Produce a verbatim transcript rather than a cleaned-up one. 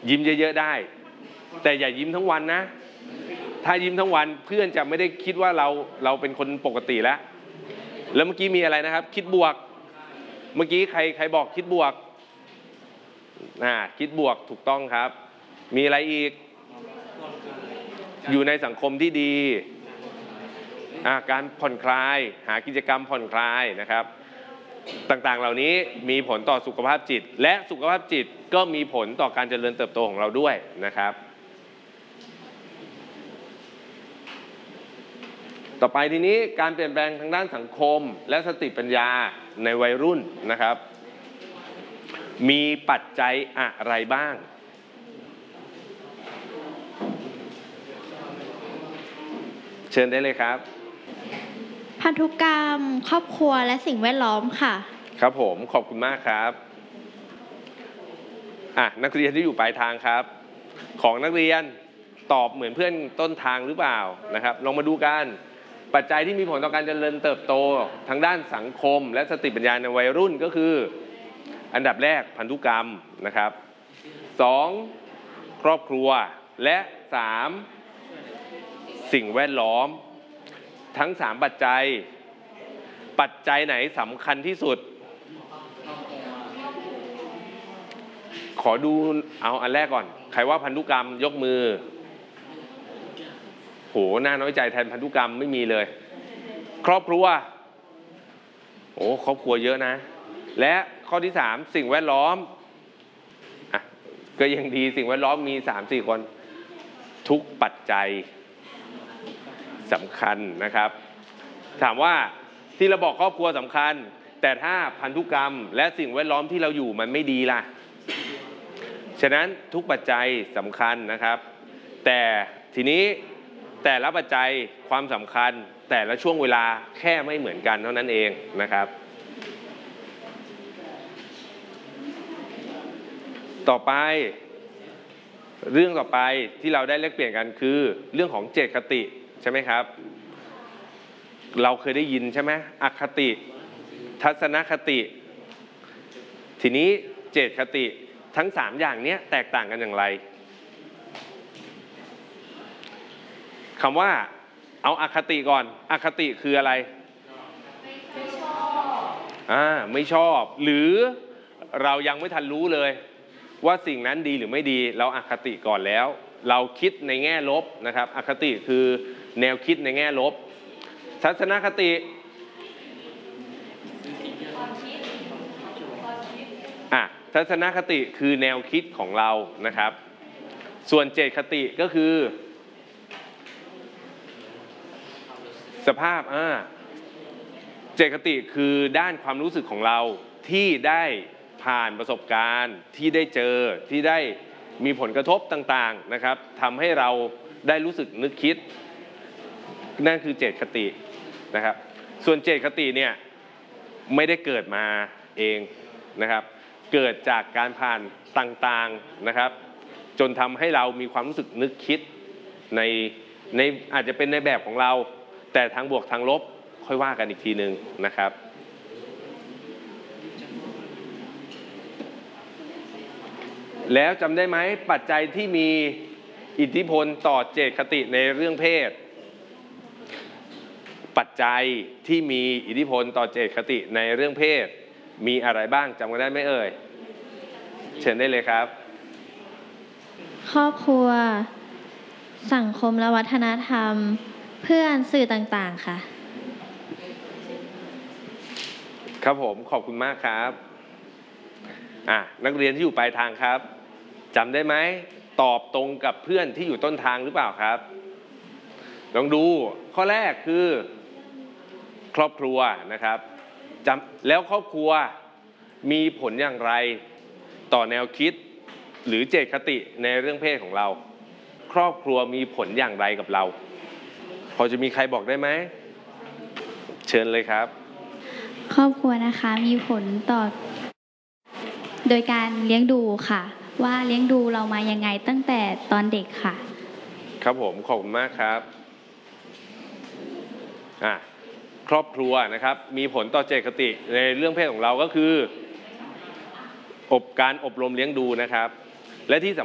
ยิ้มเยอะๆได้แต่อย่ายิ้มทั้งวันนะถ้ายิ้มทั้งวันเพื่อนจะไม่ได้คิดว่าเราเราเป็นคนปกติแล้วแล้วเมื่อกี้มีอะไรนะครับคิดบวกเมื่อกี้ใครใครบอกคิดบวกอ่าคิดบวกถูกต้องครับมีอะไรอีกอยู่ในสังคมที่ดีอ่าการผ่อนคลายหากิจกรรมผ่อนคลายนะครับต่างๆเหล่านี้มีผลต่อสุขภาพจิตและสุขภาพจิตก็มีผลต่อการเจริญเติบโตของเราด้วยนะครับต่อไปทีนี้การเปลี่ยนแปลงทางด้านสังคมและสติปัญญาในวัยรุ่นนะครับมีปัจจัยอะไรบ้างเชิญได้เลยครับพันธุกรรมครอบครัวและสิ่งแวดล้อมค่ะครับผมขอบคุณมากครับอ่ะนักเรียนที่อยู่ปลายทางครับของนักเรียนตอบเหมือนเพื่อนต้นทางหรือเปล่านะครับลองมาดูกันปัจจัยที่มีผลต่อการเจริญเติบโตทางด้านสังคมและสติปัญญาในวัยรุ่นก็คืออันดับแรกพันธุกรรมนะครับสองครอบครัวและสามสิ่งแวดล้อมทั้งสามปัจจัยปัจจัยไหนสำคัญที่สุดขอดูเอาอันแรกก่อนใครว่าพันธุกรรมยกมือโหน่าน้อยใจแทนพันธุกรรมไม่มีเลยครอบครัวโอ้ครอบครัวเยอะนะและข้อที่สามสิ่งแวดล้อมอ่ะก็ยังดีสิ่งแวดล้อมมี สามสี่ คนทุกปัจจัยสำคัญนะครับถามว่าที่เราบอกครอบครัวสำคัญแต่ถ้าพันธุกรรมและสิ่งแวดล้อมที่เราอยู่มันไม่ดีล่ะฉะนั้นทุกปัจจัยสำคัญนะครับแต่ทีนี้แต่ละปัจจัยความสำคัญแต่ละช่วงเวลาแค่ไม่เหมือนกันเท่านั้นเองนะครับต่อไปเรื่องต่อไปที่เราได้แลกเปลี่ยนกันคือเรื่องของเจตคติใช่ไหมครับเราเคยได้ยินใช่ไหมอคติทัศนคติทีนี้เจตคติทั้งสามอย่างนี้แตกต่างกันอย่างไรคำว่าเอาอคติก่อนอคติคืออะไรไม่ชอบอ่าไม่ชอบหรือเรายังไม่ทันรู้เลยว่าสิ่งนั้นดีหรือไม่ดีเราอคติก่อนแล้วเราคิดในแง่ลบนะครับอคติคือแนวคิดในแง่ลบทัศนคติอ่ะทัศนคติคือแนวคิดของเรานะครับส่วนเจตคติก็คือสภาพอ่าเจตคติคือด้านความรู้สึกของเราที่ได้ผ่านประสบการณ์ที่ได้เจอที่ได้มีผลกระทบต่างๆนะครับทำให้เราได้รู้สึกนึกคิดนั่นคือเจตคตินะครับส่วนเจตคติเนี่ยไม่ได้เกิดมาเองนะครับเกิดจากการผ่านต่างๆนะครับจนทำให้เรามีความรู้สึกนึกคิดในในอาจจะเป็นในแบบของเราแต่ทางบวกทางลบค่อยว่ากันอีกทีนึงนะครับแล้วจำได้ไหมปัจจัยที่มีอิทธิพลต่อเจตคติในเรื่องเพศปัจจัยที่มีอิทธิพลต่อเจตคติในเรื่องเพศมีอะไรบ้างจำกันได้ไหมเอ่ยเชิญได้เลยครับครอบครัวสังคมและวัฒนธรรมเพื่อนสื่อต่างๆค่ะครับผมขอบคุณมากครับอ่ะนักเรียนที่อยู่ปลายทางครับจำได้ไหมตอบตรงกับเพื่อนที่อยู่ต้นทางหรือเปล่าครับลองดูข้อแรกคือครอบครัวนะครับจำแล้วครอบครัวมีผลอย่างไรต่อแนวคิดหรือเจตคติในเรื่องเพศของเราครอบครัวมีผลอย่างไรกับเราพอจะมีใครบอกได้ไหมเชิญเลยครับครอบครัวนะคะมีผลต่อโดยการเลี้ยงดูค่ะว่าเลี้ยงดูเรามายังไงตั้งแต่ตอนเด็กค่ะครับผมขอบคุณมากครับอ่ะครอบครัวนะครับมีผลต่อเจตคติในเรื่องเพศของเราก็คืออบการอบรมเลี้ยงดูนะครับและที่สำคัญ